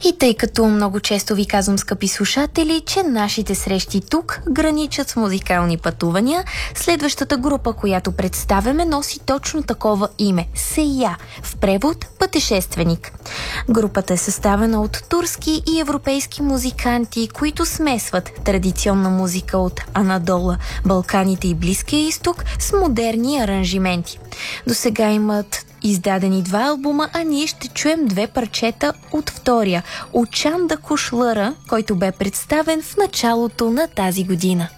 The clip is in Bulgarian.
И тъй като много често ви казвам, скъпи слушатели, че нашите срещи тук граничат с музикални пътувания, следващата група, която представяме, носи точно такова име – Сея, в превод пътешественик. Групата е съставена от турски и европейски музиканти, които смесват традиционна музика от Анадола, Балканите и Близкия изток с модерни аранжименти. До сега имат издадени 2 албума, а ние ще чуем 2 парчета от втория – Учан да Кушлъра, който бе представен в началото на тази година.